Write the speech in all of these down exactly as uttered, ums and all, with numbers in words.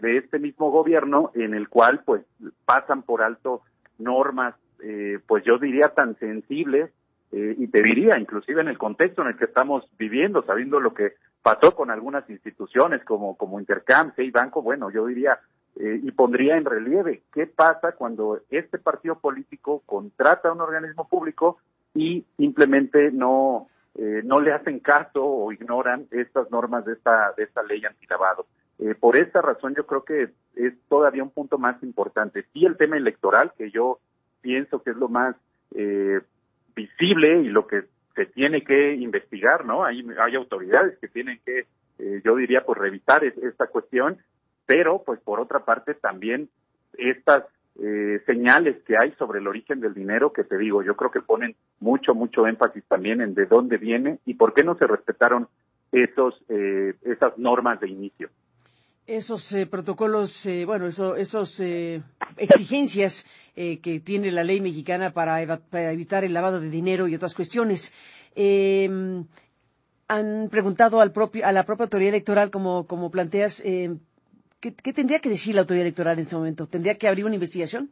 de este mismo gobierno en el cual pues pasan por alto normas, eh, pues yo diría tan sensibles, eh, y te diría inclusive en el contexto en el que estamos viviendo, sabiendo lo que pasó con algunas instituciones como, como Intercam, C I Banco, bueno, yo diría eh, y pondría en relieve qué pasa cuando este partido político contrata a un organismo público y simplemente no eh, no le hacen caso o ignoran estas normas de esta de esta ley antilavado. Eh, por esta razón yo creo que es todavía un punto más importante. Sí, el tema electoral, que yo pienso que es lo más eh, visible y lo que se tiene que investigar, ¿no? Hay, hay autoridades que tienen que, eh, yo diría, pues revisar es, esta cuestión, pero pues por otra parte también estas eh, señales que hay sobre el origen del dinero, que te digo, yo creo que ponen mucho, mucho énfasis también en de dónde viene y por qué no se respetaron esos eh, esas normas de inicio. Esos eh, protocolos, eh, bueno, eso, esos eh, exigencias eh, que tiene la ley mexicana para, eva- para evitar el lavado de dinero y otras cuestiones. Eh, han preguntado al propio, a la propia autoridad electoral, como, como planteas, eh, ¿qué, ¿qué tendría que decir la autoridad electoral en este momento? ¿Tendría que abrir una investigación?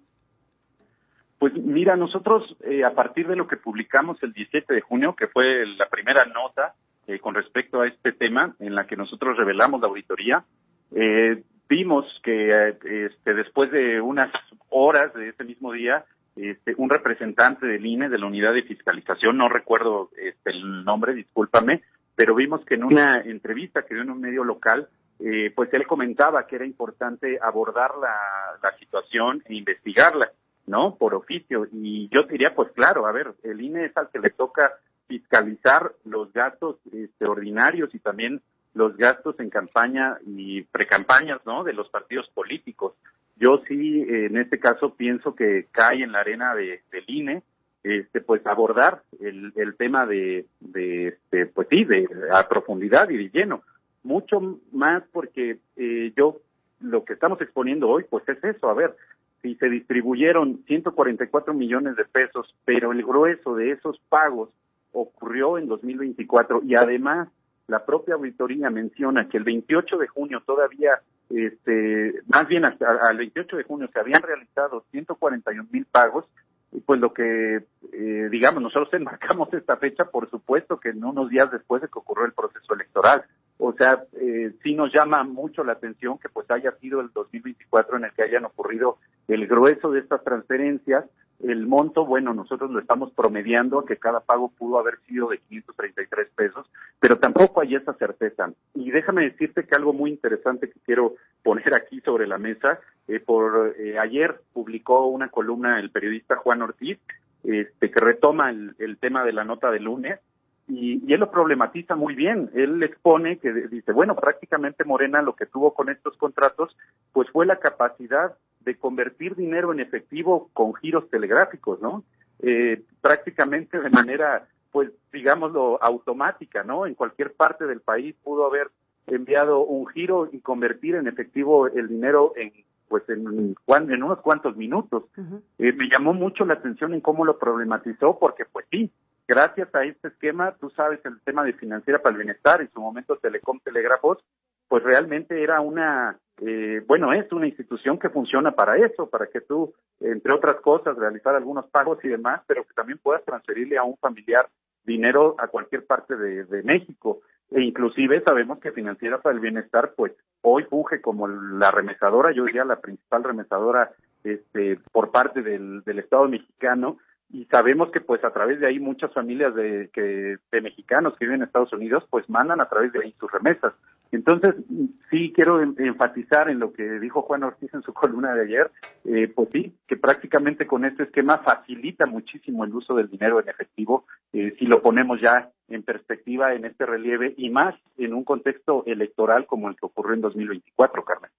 Pues mira, nosotros eh, a partir de lo que publicamos el diecisiete de junio, que fue la primera nota eh, con respecto a este tema, en la que nosotros revelamos la auditoría, Eh, vimos que eh, este, después de unas horas de ese mismo día, este, un representante del I N E, de la unidad de fiscalización, no recuerdo este, el nombre, discúlpame, pero vimos que en una entrevista que dio en un medio local, eh, pues él comentaba que era importante abordar la, la situación e investigarla, ¿no? Por oficio. Y yo diría, pues claro, a ver, el I N E es al que le toca fiscalizar los gastos este, ordinarios y también los gastos en campaña y precampañas, ¿no?, de los partidos políticos. Yo sí, eh, en este caso, pienso que cae en la arena de, del I N E, este, pues abordar el, el tema de, de, este, pues sí, de a profundidad y de lleno. Mucho más porque eh, yo, lo que estamos exponiendo hoy, pues es eso, a ver, si se distribuyeron ciento cuarenta y cuatro millones de pesos, pero el grueso de esos pagos ocurrió en dos mil veinticuatro y además la propia auditoría menciona que el veintiocho de junio todavía, este, más bien hasta al veintiocho de junio se habían realizado ciento cuarenta y un mil pagos, y pues lo que, eh, digamos, nosotros enmarcamos esta fecha, por supuesto que en unos días después de que ocurrió el proceso electoral. O sea, eh, sí nos llama mucho la atención que pues haya sido el dos mil veinticuatro en el que hayan ocurrido el grueso de estas transferencias. El monto, bueno, nosotros lo estamos promediando, que cada pago pudo haber sido de quinientos treinta y tres pesos, pero tampoco hay esa certeza. Y déjame decirte que algo muy interesante que quiero poner aquí sobre la mesa, eh, por eh, ayer publicó una columna el periodista Juan Ortiz, este, que retoma el, el tema de la nota del lunes, y, y él lo problematiza muy bien. Él expone que dice, bueno, prácticamente Morena lo que tuvo con estos contratos, pues fue la capacidad de convertir dinero en efectivo con giros telegráficos, ¿no? Eh, prácticamente de manera, pues, digámoslo, automática, ¿no? En cualquier parte del país pudo haber enviado un giro y convertir en efectivo el dinero en, pues, en, en unos cuantos minutos. Uh-huh. Eh, me llamó mucho la atención en cómo lo problematizó, porque, pues sí, gracias a este esquema, tú sabes, el tema de Financiera para el Bienestar, en su momento Telecom Telégrafos, pues realmente era una, eh, bueno, es una institución que funciona para eso, para que tú, entre otras cosas, realizar algunos pagos y demás, pero que también puedas transferirle a un familiar dinero a cualquier parte de, de México. E inclusive sabemos que Financiera para el Bienestar, pues, hoy funge como la remesadora, yo diría la principal remesadora este, por parte del, del Estado mexicano, y sabemos que pues a través de ahí muchas familias de que de mexicanos que viven en Estados Unidos pues mandan a través de ahí sus remesas. Entonces sí quiero enfatizar en lo que dijo Juan Ortiz en su columna de ayer, eh, pues sí, que prácticamente con este esquema facilita muchísimo el uso del dinero en efectivo, eh, si lo ponemos ya en perspectiva en este relieve y más en un contexto electoral como el que ocurrió en dos mil veinticuatro, Carmen.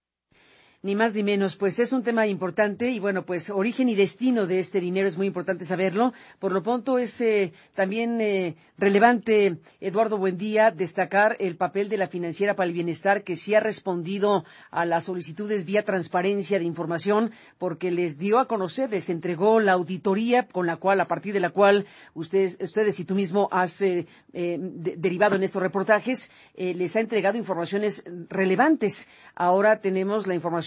Ni más ni menos, pues es un tema importante y bueno, pues origen y destino de este dinero es muy importante saberlo. Por lo pronto es eh, también eh, relevante, Eduardo Buendía, destacar el papel de la Financiera para el Bienestar, que sí ha respondido a las solicitudes vía transparencia de información, porque les dio a conocer, les entregó la auditoría con la cual, a partir de la cual ustedes, ustedes y tú mismo has eh, eh, de, derivado en estos reportajes, eh, les ha entregado informaciones relevantes. Ahora tenemos la información